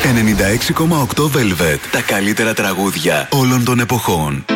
96,8 Velvet. Τα καλύτερα τραγούδια όλων των εποχών.